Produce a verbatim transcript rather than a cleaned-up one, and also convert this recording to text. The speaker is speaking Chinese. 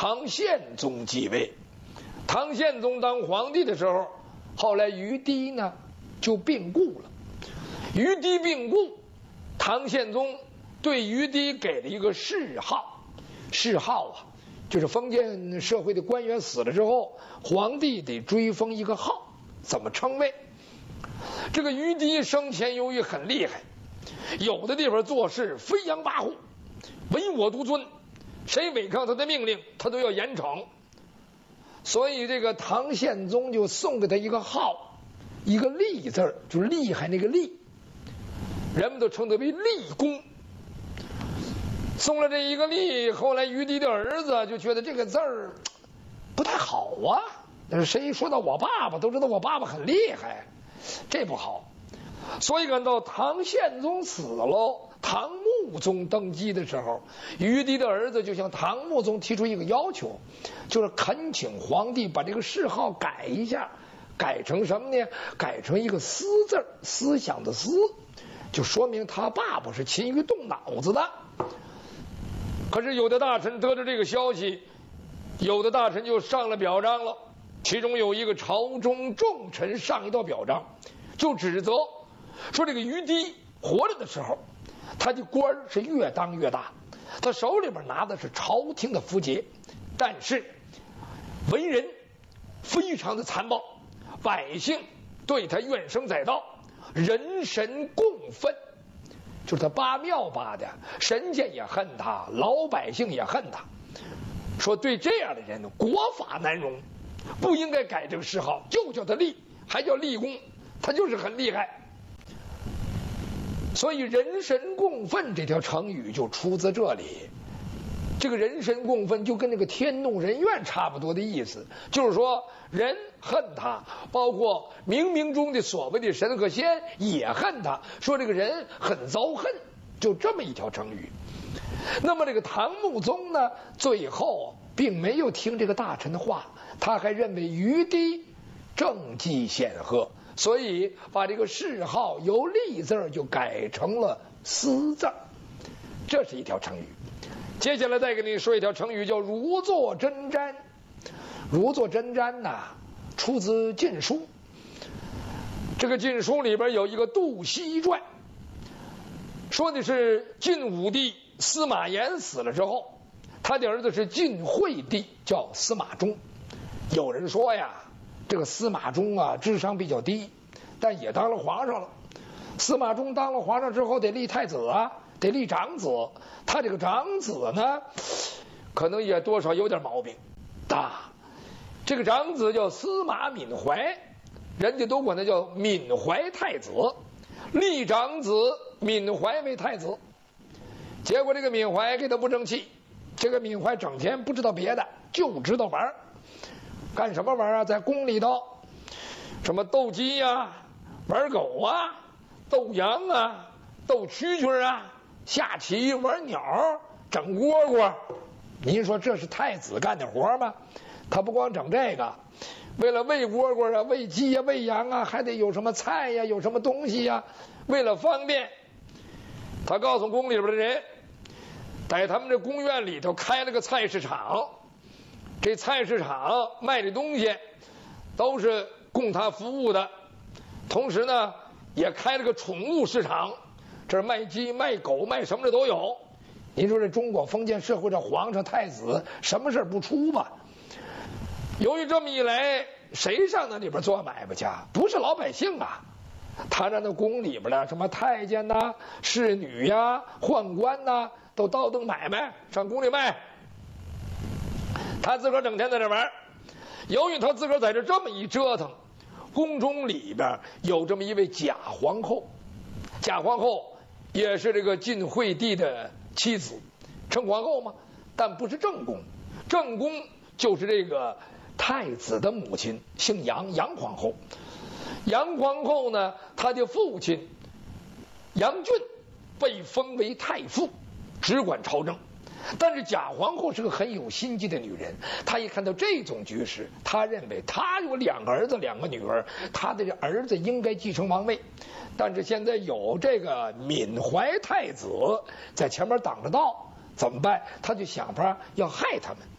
唐宪宗继位。唐宪宗当皇帝的时候，后来于氐呢就病故了。于氐病故，唐宪宗对于氐给了一个谥号，谥号啊，就是封建社会的官员死了之后，皇帝得追封一个号，怎么称谓？这个于氐生前由于很厉害，有的地方做事飞扬跋扈，唯我独尊，谁违抗他的命令，他都要严惩。所以这个唐宪宗就送给他一个号，一个厉字，就是厉害那个厉，人们都称他为厉公。送了这一个厉，后来于氐的儿子就觉得这个字儿不太好啊。但是谁说到我爸爸，都知道我爸爸很厉害，这不好。所以赶到唐宪宗死了，唐穆宗登基的时候，于氐的儿子就向唐穆宗提出一个要求，就是恳请皇帝把这个谥号改一下，改成什么呢？改成一个思字，思想的思，就说明他爸爸是勤于动脑子的。可是有的大臣得知这个消息，有的大臣就上了表彰了。其中有一个朝中重臣上一道表彰，就指责说这个于氐活着的时候，他的官是越当越大，他手里边拿的是朝廷的符节，但是为人非常的残暴，百姓对他怨声载道，人神共愤，就是他扒庙扒的，神仙也恨他，老百姓也恨他，说对这样的人国法难容，不应该改这个谥号，就叫他厉，还叫厉公，他就是很厉害。所以人神共愤这条成语就出自这里。这个人神共愤就跟那个天怒人怨差不多的意思，就是说人恨他，包括冥冥中的所谓的神和仙也恨他，说这个人很遭恨，就这么一条成语。那么这个唐穆宗呢，最后并没有听这个大臣的话，他还认为于氐政绩显赫，所以把这个谥号由厉字就改成了思字，这是一条成语。接下来再给你说一条成语，叫如坐针毡。如坐针毡呐，出自《晋书》。这个《晋书》里边有一个杜熙传，说的是晋武帝司马炎死了之后，他的儿子是晋惠帝，叫司马衷。有人说呀，这个司马衷啊智商比较低，但也当了皇上了。司马衷当了皇上之后得立太子啊，得立长子，他这个长子呢可能也多少有点毛病啊。这个长子叫司马敏怀，人家都管他叫敏怀太子，立长子敏怀为太子。结果这个敏怀给他不争气，这个敏怀整天不知道别的，就知道玩。干什么玩啊？在宫里头什么斗鸡呀、啊、玩狗啊、斗羊啊、斗蛐蛐啊、下棋、玩鸟、整蝈蝈。您说这是太子干的活吗？他不光整这个，为了喂蝈蝈啊、喂鸡呀、喂羊啊，还得有什么菜呀、有什么东西呀。为了方便，他告诉宫里边的人，在他们这宫院里头开了个菜市场，这菜市场卖的东西都是供他服务的，同时呢也开了个宠物市场，这儿卖鸡卖狗卖什么的都有。您说这中国封建社会，这皇上太子什么事不出吧？由于这么一来，谁上那里边做买卖去？不是老百姓啊，他让那宫里边的什么太监呐、啊、侍女呀、啊、宦官呐、啊，都倒腾买卖上宫里卖。他自个儿整天在这玩。由于他自个儿在这这么一折腾，宫中里边有这么一位贾皇后，贾皇后也是这个晋惠帝的妻子，称皇后嘛，但不是正宫，正宫就是这个太子的母亲，姓杨，杨皇后。杨皇后呢，她的父亲杨俊被封为太傅，只管朝政。但是贾皇后是个很有心机的女人，她一看到这种局势，她认为她有两个儿子两个女儿，她的儿子应该继承王位，但是现在有这个敏怀太子在前面挡着道，怎么办？她就想法要害他们。